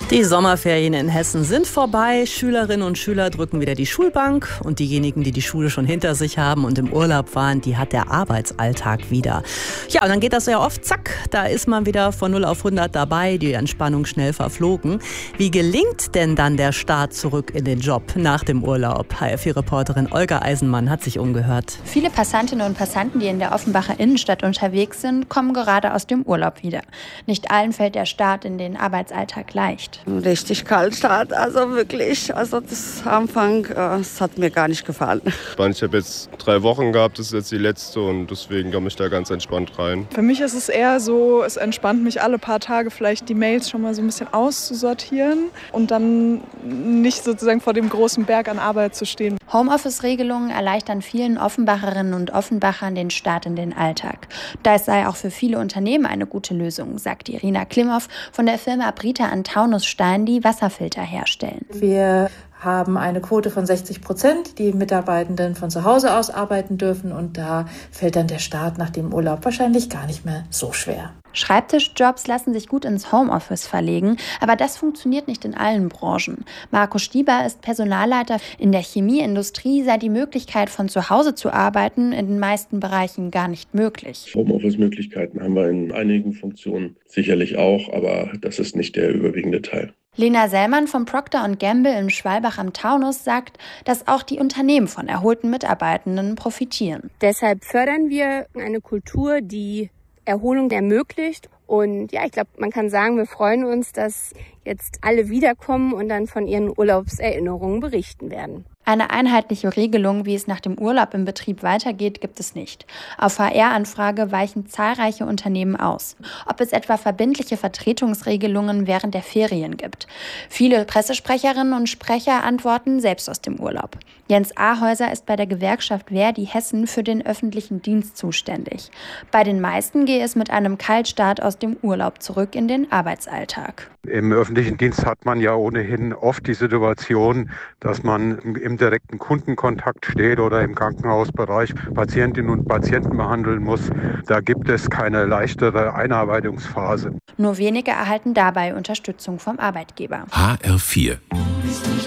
Die Sommerferien in Hessen sind vorbei. Schülerinnen und Schüler drücken wieder die Schulbank. Und diejenigen, die die Schule schon hinter sich haben und im Urlaub waren, die hat der Arbeitsalltag wieder. Ja, und dann geht das ja oft, zack, da ist man wieder von 0 auf 100 dabei, die Entspannung schnell verflogen. Wie gelingt denn dann der Start zurück in den Job nach dem Urlaub? HR4-Reporterin Olga Eisenmann hat sich umgehört. Viele Passantinnen und Passanten, die in der Offenbacher Innenstadt unterwegs sind, kommen gerade aus dem Urlaub wieder. Nicht allen fällt der Start in den Arbeitsalltag leicht. Richtig kalt Start, also wirklich. Also das Anfang, das hat mir gar nicht gefallen. Ich habe jetzt 3 Wochen gehabt, das ist jetzt die letzte und deswegen komme ich da ganz entspannt rein. Für mich ist es eher so, es entspannt mich alle paar Tage vielleicht die Mails schon mal so ein bisschen auszusortieren und dann nicht sozusagen vor dem großen Berg an Arbeit zu stehen. Homeoffice-Regelungen erleichtern vielen Offenbacherinnen und Offenbachern den Start in den Alltag. Das sei auch für viele Unternehmen eine gute Lösung, sagt Irina Klimov von der Firma Brita an Taunusstein, die Wasserfilter herstellen. Wir haben eine Quote von 60%, die Mitarbeitenden von zu Hause aus arbeiten dürfen und da fällt dann der Start nach dem Urlaub wahrscheinlich gar nicht mehr so schwer. Schreibtischjobs lassen sich gut ins Homeoffice verlegen, aber das funktioniert nicht in allen Branchen. Marco Stieber ist Personalleiter. In der Chemieindustrie sei die Möglichkeit, von zu Hause zu arbeiten, in den meisten Bereichen gar nicht möglich. Homeoffice-Möglichkeiten haben wir in einigen Funktionen sicherlich auch, aber das ist nicht der überwiegende Teil. Lena Sellmann vom Procter & Gamble in Schwalbach am Taunus sagt, dass auch die Unternehmen von erholten Mitarbeitenden profitieren. Deshalb fördern wir eine Kultur, die Erholung ermöglicht. Und ja, ich glaube, man kann sagen, wir freuen uns, dass jetzt alle wiederkommen und dann von ihren Urlaubserinnerungen berichten werden. Eine einheitliche Regelung, wie es nach dem Urlaub im Betrieb weitergeht, gibt es nicht. Auf HR-Anfrage weichen zahlreiche Unternehmen aus. Ob es etwa verbindliche Vertretungsregelungen während der Ferien gibt. Viele Pressesprecherinnen und Sprecher antworten selbst aus dem Urlaub. Jens Ahäuser ist bei der Gewerkschaft ver.di Hessen für den öffentlichen Dienst zuständig. Bei den meisten gehe es mit einem Kaltstart aus dem Urlaub zurück in den Arbeitsalltag. Im öffentlichen Dienst hat man ja ohnehin oft die Situation, dass man im direkten Kundenkontakt steht oder im Krankenhausbereich Patientinnen und Patienten behandeln muss. Da gibt es keine leichtere Einarbeitungsphase. Nur wenige erhalten dabei Unterstützung vom Arbeitgeber. HR4